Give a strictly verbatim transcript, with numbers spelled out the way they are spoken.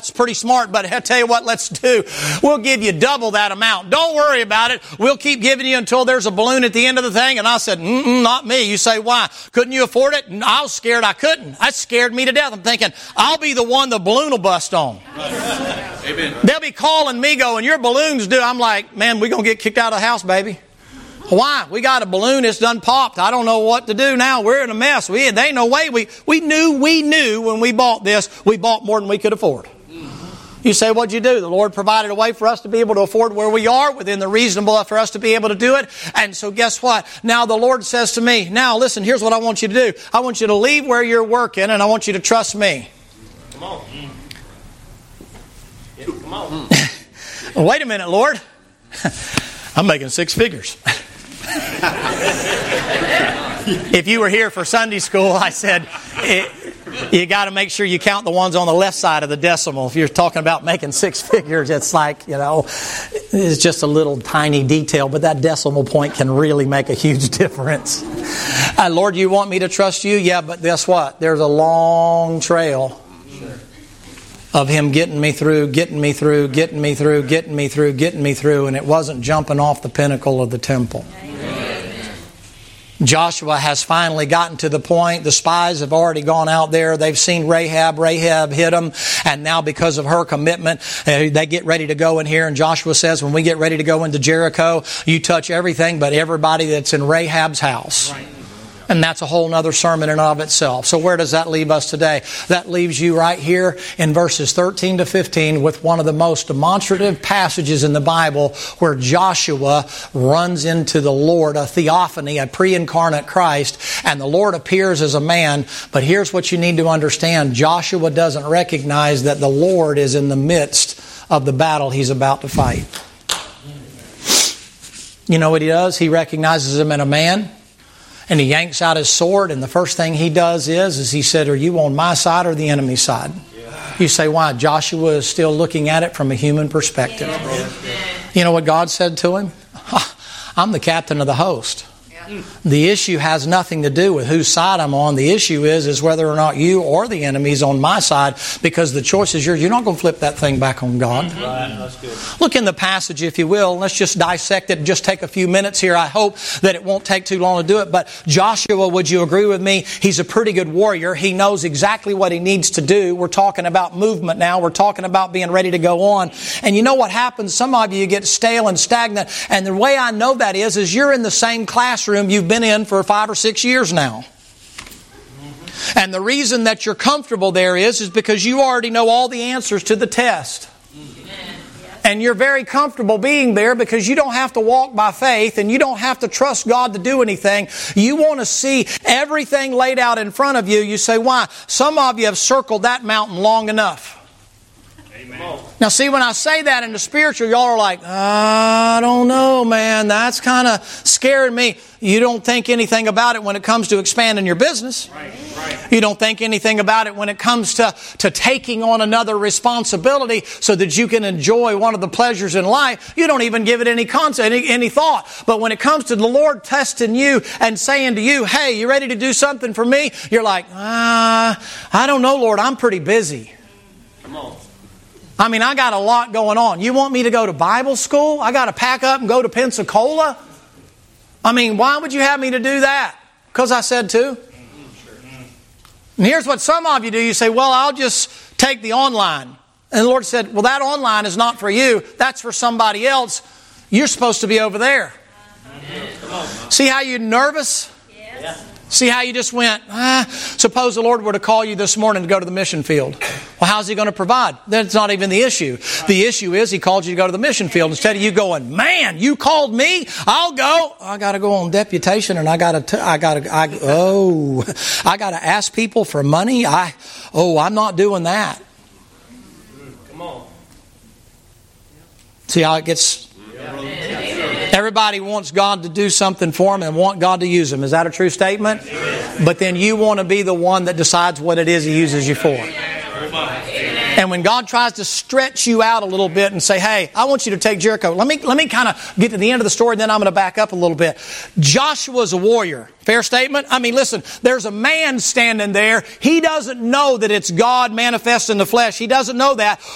That's pretty smart, but I'll tell you what, let's do. We'll give you double that amount. Don't worry about it. We'll keep giving you until there's a balloon at the end of the thing. And I said, mm-mm, not me. You say, why? Couldn't you afford it? And I was scared I couldn't. That scared me to death. I'm thinking, I'll be the one the balloon will bust on. Amen. They'll be calling me going, your balloon's due. I'm like, man, we're going to get kicked out of the house, baby. Why? We got a balloon that's done popped. I don't know what to do now. We're in a mess. We, there ain't no way. We, we knew, we knew when we bought this, we bought more than we could afford. You say, what'd you do? The Lord provided a way for us to be able to afford where we are within the reasonable for us to be able to do it. And so guess what? Now the Lord says to me, now listen, here's what I want you to do. I want you to leave where you're working and I want you to trust me. Come on. Yeah, come on. Well, wait a minute, Lord. I'm making six figures. If you were here for Sunday school, I said, it, you got to make sure you count the ones on the left side of the decimal. If you're talking about making six figures, it's like, you know, it's just a little tiny detail, but that decimal point can really make a huge difference. Uh, Lord, you want me to trust you? Yeah, but guess what? There's a long trail of Him getting me through, getting me through, getting me through, getting me through, getting me through, and it wasn't jumping off the pinnacle of the temple. Joshua has finally gotten to the point. The spies have already gone out there. They've seen Rahab. Rahab hit them. And now because of her commitment, uh, they get ready to go in here. And Joshua says, when we get ready to go into Jericho, you touch everything but everybody that's in Rahab's house. Right. And that's a whole other sermon in and of itself. So where does that leave us today? That leaves you right here in verses thirteen to fifteen with one of the most demonstrative passages in the Bible where Joshua runs into the Lord, a theophany, a pre-incarnate Christ, and the Lord appears as a man. But here's what you need to understand. Joshua doesn't recognize that the Lord is in the midst of the battle he's about to fight. You know what he does? He recognizes him in a man. And he yanks out his sword, and the first thing he does is, is he said, are you on my side or the enemy's side? Yeah. You say, why? Joshua is still looking at it from a human perspective. Yeah. You know what God said to him? I'm the captain of the host. The issue has nothing to do with whose side I'm on. The issue is, is whether or not you or the enemy's on my side, because the choice is yours. You're not going to flip that thing back on God. Right, that's good. Look in the passage, if you will. Let's just dissect it. Just take a few minutes here. I hope that it won't take too long to do it. But Joshua, would you agree with me? He's a pretty good warrior. He knows exactly what he needs to do. We're talking about movement now. We're talking about being ready to go on. And you know what happens? Some of you get stale and stagnant. And the way I know that is, is you're in the same classroom you've been in for five or six years now. Mm-hmm. And the reason that you're comfortable there is, is because you already know all the answers to the test. Mm-hmm. And you're very comfortable being there because you don't have to walk by faith and you don't have to trust God to do anything. You want to see everything laid out in front of you. You say, why? Some of you have circled that mountain long enough. Amen. Now see, when I say that in the spiritual, y'all are like, I don't know, man. That's kind of scaring me. You don't think anything about it when it comes to expanding your business. Right, right. You don't think anything about it when it comes to, to taking on another responsibility so that you can enjoy one of the pleasures in life. You don't even give it any concept, any, any thought. But when it comes to the Lord testing you and saying to you, hey, you ready to do something for me? You're like, ah, I don't know, Lord. I'm pretty busy. Come on. I mean, I got a lot going on. You want me to go to Bible school? I got to pack up and go to Pensacola? I mean, why would you have me to do that? Because I said to. And here's what some of you do. You say, well, I'll just take the online. And the Lord said, well, that online is not for you. That's for somebody else. You're supposed to be over there. See how you're nervous? Yes. See how you just went, ah, suppose the Lord were to call you this morning to go to the mission field. Well, how's He going to provide? That's not even the issue. The issue is He called you to go to the mission field. Instead of you going, man, you called me, I'll go. I got to go on deputation and I got to, I got to, I, oh, I got to ask people for money. I, oh, I'm not doing that. Come on. See how it gets... Everybody wants God to do something for them and want God to use them. Is that a true statement? But then you want to be the one that decides what it is He uses you for. And when God tries to stretch you out a little bit and say, hey, I want you to take Jericho. Let me, let me kind of get to the end of the story and then I'm going to back up a little bit. Joshua's a warrior. Fair statement? I mean, listen, there's a man standing there. He doesn't know that it's God manifest in the flesh. He doesn't know that.